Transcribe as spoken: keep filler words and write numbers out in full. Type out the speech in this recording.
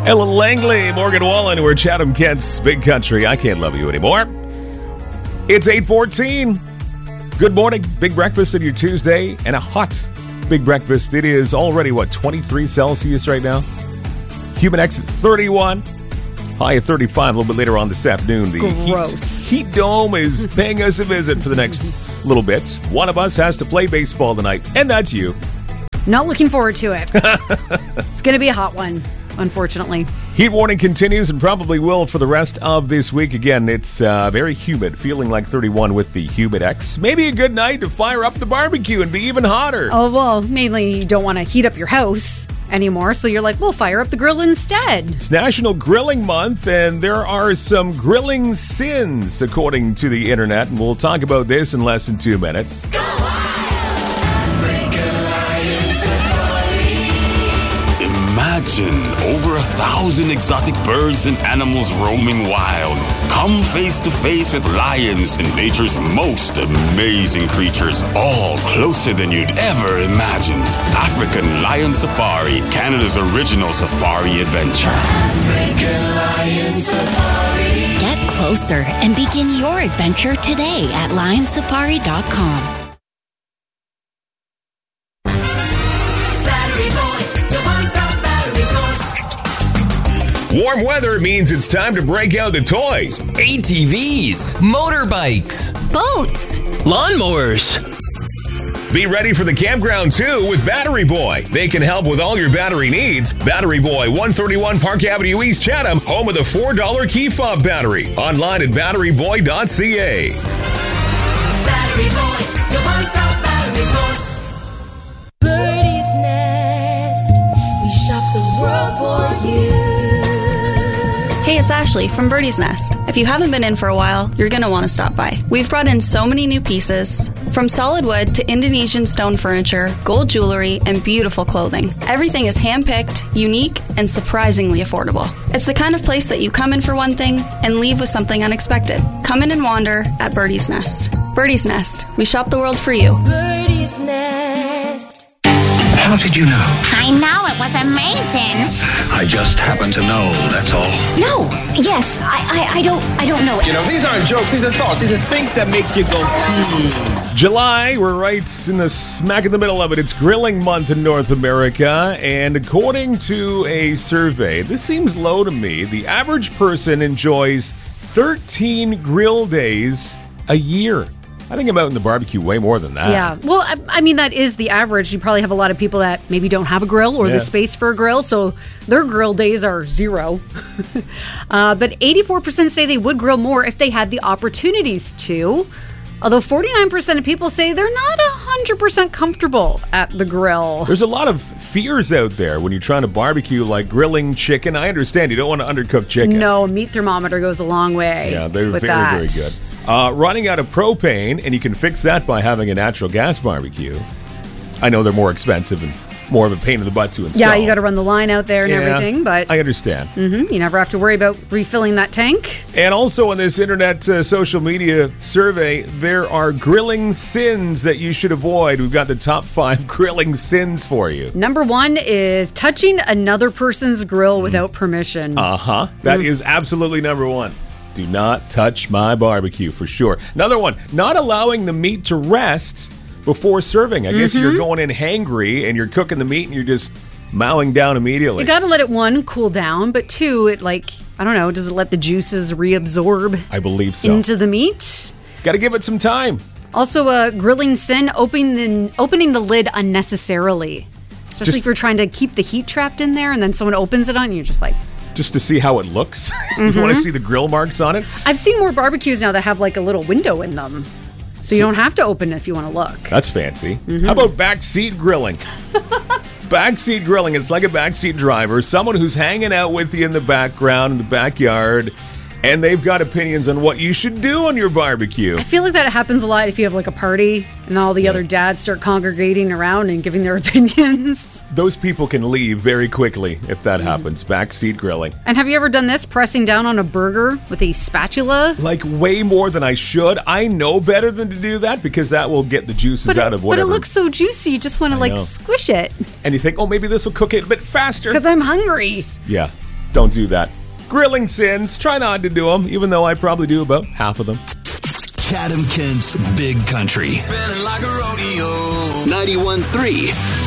Ella Langley, Morgan Wallen, we're Chatham, Kent's Big Country. I can't love you anymore. It's eight fourteen. Good morning. Big breakfast on your Tuesday and a hot big breakfast. It is already, what, twenty-three Celsius right now? Humid X at thirty-one. High at thirty-five a little bit later on this afternoon. The Gross. heat, heat dome is paying us a visit for the next little bit. One of us has to play baseball tonight, and that's you. Not looking forward to it. It's going to be a hot one, unfortunately. Heat warning continues and probably will for the rest of this week. Again, it's uh, very humid, feeling like thirty-one with the Humid X. Maybe a good night to fire up the barbecue and be even hotter. Oh, well, mainly you don't want to heat up your house anymore, so you're like, we'll fire up the grill instead. It's National Grilling Month, and there are some grilling sins, according to the internet, and we'll talk about this in less than two minutes. Go Imagine over a thousand exotic birds and animals roaming wild. Come face to face with lions and nature's most amazing creatures, all closer than you'd ever imagined. African Lion Safari, Canada's original safari adventure. African Lion Safari. Get closer and begin your adventure today at lion safari dot com. Warm weather means it's time to break out the toys. A T Vs, motorbikes, Boats, lawnmowers. Be ready for the campground, too, with Battery Boy. They can help with all your battery needs. Battery Boy, one thirty-one Park Avenue East, Chatham, home of the four dollar key fob battery. Online at battery boy dot c a. Battery Boy, your one-stop battery source. Birdie's Nest, we shop the world for you. Hey, it's Ashley from Birdie's Nest. If you haven't been in for a while, you're going to want to stop by. We've brought in so many new pieces, from solid wood to Indonesian stone furniture, gold jewelry, and beautiful clothing. Everything is hand-picked, unique, and surprisingly affordable. It's the kind of place that you come in for one thing and leave with something unexpected. Come in and wander at Birdie's Nest. Birdie's Nest. We shop the world for you. Birdie's Nest. How did you know? I know, it was amazing. I just happen to know, that's all. No. Yes. I, I, I don't I don't know. You know, these aren't jokes, these are thoughts. These are things that make you go, hmm. July, we're right in the smack in the middle of it. It's grilling month in North America, and according to a survey, this seems low to me. The average person enjoys thirteen grill days a year. I think I'm out in the barbecue way more than that. Yeah. Well, I, I mean, that is the average. You probably have a lot of people that maybe don't have a grill or Yeah. the space for a grill, so their grill days are zero. uh, but eighty-four percent say they would grill more if they had the opportunities to. Although forty-nine percent of people say they're not one hundred percent comfortable at the grill. There's a lot of fears out there when you're trying to barbecue, like grilling chicken. I understand you don't want to undercook chicken. No, a meat thermometer goes a long way. Yeah, they're with very, that. very good. Uh, running out of propane, and you can fix that by having a natural gas barbecue. I know they're more expensive and more of a pain in the butt to install. Yeah, you got to run the line out there and Yeah, everything, but I understand. mm-hmm, you never have to worry about refilling that tank. And also on this internet uh, social media survey, there are grilling sins that you should avoid. We've got the top five grilling sins for you. Number one is touching another person's grill without permission. Uh-huh. That Mm. is absolutely number one. Do not touch my barbecue, for sure. Another one, not allowing the meat to rest before serving. I guess Mm-hmm. you're going in hangry and you're cooking the meat and you're just mowing down immediately. You got to let it, one, cool down, but two, it like, I don't know, does it let the juices reabsorb I believe so. into the meat? Got to give it some time. Also, a grilling sin, opening the, opening the lid unnecessarily. Especially Just- if you're trying to keep the heat trapped in there and then someone opens it on you, you're just like... Just to see how it looks. Mm-hmm. You want to see the grill marks on it? I've seen more barbecues now that have like a little window in them. So you don't have to open it if you want to look. That's fancy. Mm-hmm. How about backseat grilling? Backseat grilling, it's like a backseat driver, someone who's hanging out with you in the background, in the backyard, and they've got opinions on what you should do on your barbecue. I feel like that happens a lot if you have like a party and all the yeah. other dads start congregating around and giving their opinions. Those people can leave very quickly if that mm-hmm. happens. Backseat grilling. And have you ever done this, pressing down on a burger with a spatula? Like way more than I should. I know better than to do that because that will get the juices but out it, of whatever. But it looks so juicy, you just want to like know. squish it. And you think, oh, maybe this will cook it a bit faster. Because I'm hungry. Yeah. don't do that. Grilling sins, try not to do them, even though I probably do about half of them. Chatham Kent's Big Country. Spinning like a rodeo. ninety-one point three